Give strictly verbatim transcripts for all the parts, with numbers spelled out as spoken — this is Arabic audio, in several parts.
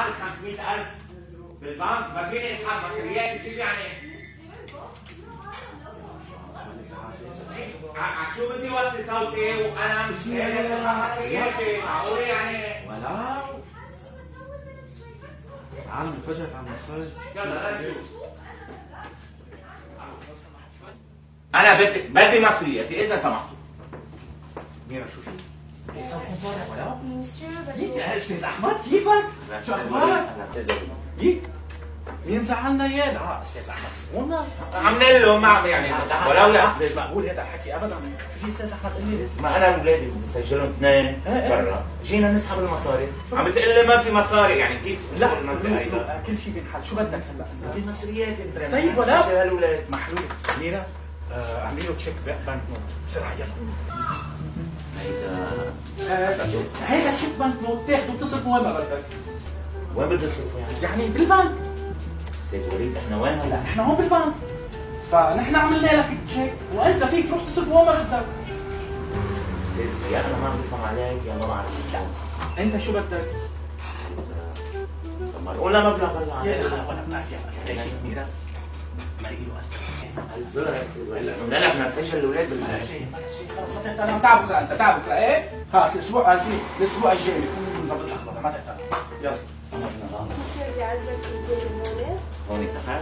عقد خمسمية ألف بالبنك، ما فيني اسحب مصريات كيف يعني؟ شو بدي وطي صوتي وانا مش قادر اسحب مصرياتي، معقول يعني؟ ولا تعال نفجرك على المصاري. يلا نشوف. انا بدي بدي مصرياتي اذا سمحتوا. ميرا شو في؟ ليس كونفورت ولا؟ مسيو يك استاذ احمد كيفك؟ شو اخبارك؟ يك مين زعلنا اياه؟ لا استاذ احمد سمونا عملنا له ما يعني ولو يا استاذ مش مقبول هذا الحكي ابدا. شو في استاذ احمد؟ قل لي ما انا واولادي بدي اسجلهم اثنين برا، جينا نسحب المصاري، عم بتقول لي ما في مصاري يعني كيف؟ لا كل شيء بينحل. شو بدك هلا؟ بدي مصرياتي طيب ولا سجل هالولاد محلول. ميرا اعملي له تشيك بنك نوت بسرعه يلا. هيدا هيدا تشيك بنك نوت تاخده وتصرفه وين ما بدك. وين بدي اصرفه يعني؟ يعني بالبنك. استاذ وليد احنا وين هلا؟ لا احنا هون بالبنك، فنحن عملنا لك تشيك وانت فيك تروح تصرفه وين ما بدك. استاذ يا انا ما بفهم عليك يا ما بعرف. لا انت شو بدك؟ طب ما قولنا مبلغ هلا يا اخي وانا بنحكي على هيك ميرا مرقي له ألف دولار يا استاذ وليد. قلنا لك بدنا نسجل الاولاد بال خلص ما تحتاج. انا تعب بكره، انت تعب بكره ايه؟ خلص الاسبوع الاسبوع الجاي بكون مظبط الاخبار ما تحتاج. يلا مسيو بدي اعزك تدير المولد. هون اتفقنا؟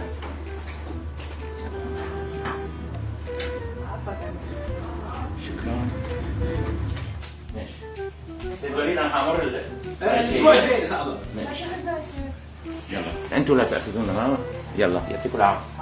شكرا. ماشي. استاذ وليد انا حامر الاسبوع الجاي اذا الله. ماشي. شو قصدك مسيو؟ يلا انتوا لا تاخذونا معنا. يلا يعطيكم العافيه.